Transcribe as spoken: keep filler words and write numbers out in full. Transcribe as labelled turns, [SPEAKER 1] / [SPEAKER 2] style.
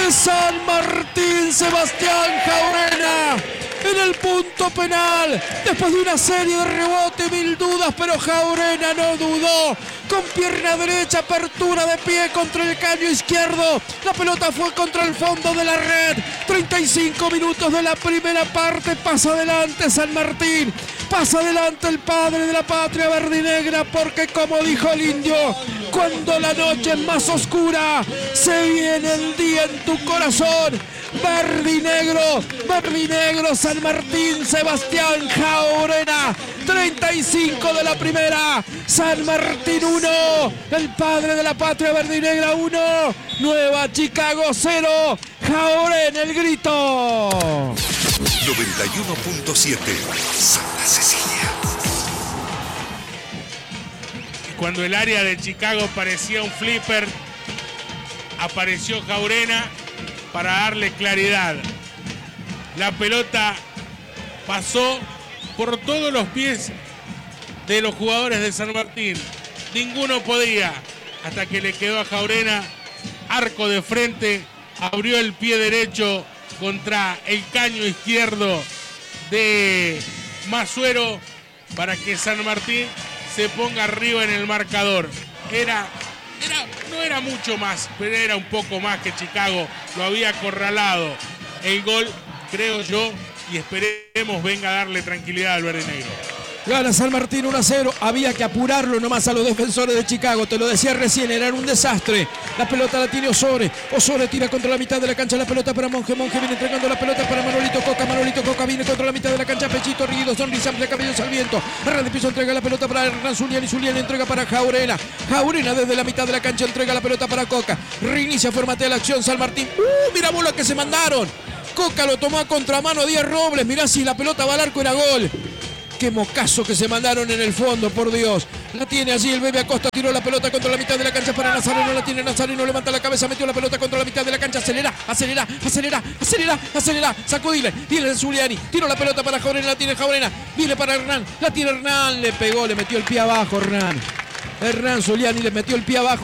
[SPEAKER 1] de San Martín, Sebastián Jaurena. En el punto penal, después de una serie de rebote, mil dudas, pero Jaurena no dudó. Con pierna derecha, apertura de pie contra el caño izquierdo. La pelota fue contra el fondo de la red. treinta y cinco minutos de la primera parte. Pasa adelante San Martín. Pasa adelante el padre de la patria verdinegra, porque como dijo el indio, cuando la noche es más oscura, se viene el día en tu corazón. Verdinegro, verdinegro, San Martín, Sebastián Jaurena. treinta y cinco de la primera. San Martín uno. El padre de la patria verdinegra uno. Nueva Chicago cero. Jaurena el grito.
[SPEAKER 2] noventa y uno punto siete. Santa Cecilia.
[SPEAKER 3] Cuando el área de Chicago parecía un flipper, apareció Jaurena para darle claridad. La pelota pasó por todos los pies de los jugadores de San Martín. Ninguno podía, hasta que le quedó a Jaurena, arco de frente, abrió el pie derecho contra el caño izquierdo de Masuero para que San Martín se ponga arriba en el marcador. Era, era, no era mucho más, pero era un poco más que Chicago lo había acorralado. El gol, creo yo, y esperemos venga a darle tranquilidad al verdinegro.
[SPEAKER 1] Gana San Martín uno a cero. Había que apurarlo nomás a los defensores de Chicago. Te lo decía recién, era un desastre. La pelota la tiene Osore. Osore tira contra la mitad de la cancha. La pelota para Monje. Monje viene entregando la pelota para Manolito Coca. Manolito Coca viene contra la mitad de la cancha. Pechito Rido, sonrisa de Cabello Sarmiento. Arran de piso entrega la pelota para Hernán Zuliani. Zuliani entrega para Jaurena. Jaurena desde la mitad de la cancha entrega la pelota para Coca. Reinicia, formatea la acción San Martín. ¡Uh! Mira bola que se mandaron. Coca lo tomó a contramano a Díaz Robles. Mirá, si la pelota va al arco era gol. Qué mocazo que se mandaron en el fondo, por Dios. La tiene allí el Bebe Acosta, tiró la pelota contra la mitad de la cancha para Nazareno, la tiene Nazareno, levanta la cabeza, metió la pelota contra la mitad de la cancha, acelera, acelera, acelera, acelera, acelera, sacó Dile, Dile Zuliani, tiró la pelota para Jaurena, la tiene Jaurena, viene para Hernán, la tiene Hernán, le pegó, le metió el pie abajo Hernán. Hernán Zuliani le metió el pie abajo.